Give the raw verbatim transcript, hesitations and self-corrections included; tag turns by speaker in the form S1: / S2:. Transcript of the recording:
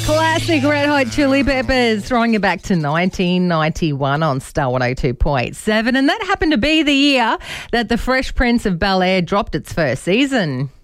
S1: Classic Red Hot Chili Peppers, throwing you back to nineteen ninety-one on Star one oh two point seven. And that happened to be the year that The Fresh Prince of Bel-Air dropped its first season.